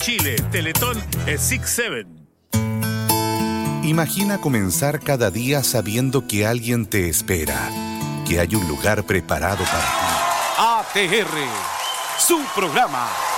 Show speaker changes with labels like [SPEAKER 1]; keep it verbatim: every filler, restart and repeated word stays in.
[SPEAKER 1] Chile, Teletón e Six Seven.
[SPEAKER 2] Imagina comenzar cada día sabiendo que alguien te espera, que hay un lugar preparado para ti.
[SPEAKER 3] A T R, su programa.